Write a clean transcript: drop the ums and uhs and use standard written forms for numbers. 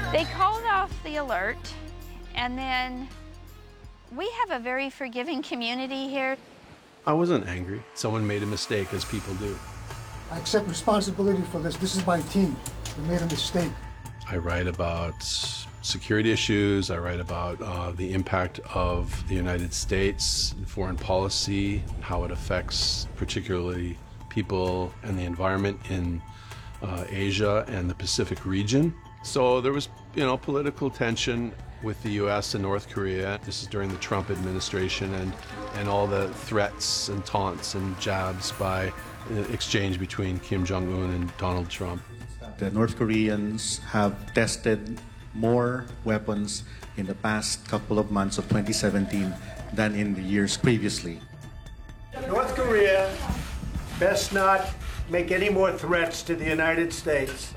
They called off the alert, and then we have a very forgiving community here. I wasn't angry. Someone made a mistake, as people do. I accept responsibility for this. This is my team. We made a mistake. I write about security issues. I write about the impact of the United States foreign policy, how it affects particularly people and the environment in Asia and the Pacific region. So there was, political tension with the U.S. and North Korea. This is during the Trump administration and all the threats and taunts and jabs by exchange between Kim Jong-un and Donald Trump. The North Koreans have tested more weapons in the past couple of months of 2017 than in the years previously. North Korea best not make any more threats to the United States.